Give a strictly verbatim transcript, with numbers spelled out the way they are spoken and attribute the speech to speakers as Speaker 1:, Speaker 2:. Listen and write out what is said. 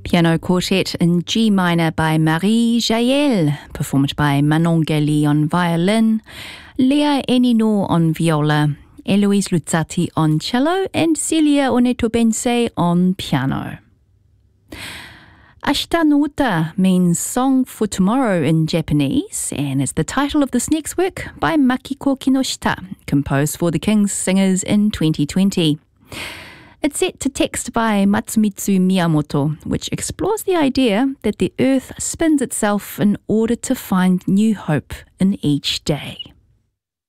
Speaker 1: Piano Quartet in G minor by Marie Jael, performed by Manon Gelly on violin, Lea Enino on viola, Eloise Luzzati on cello, and Celia Onetobense on piano. Ashtanuta means Song for Tomorrow in Japanese, and is the title of this next work by Makiko Kinoshita, composed for the King's Singers in twenty twenty. It's set to text by Matsumitsu Miyamoto, which explores the idea that the earth spins itself in order to find new hope in each day.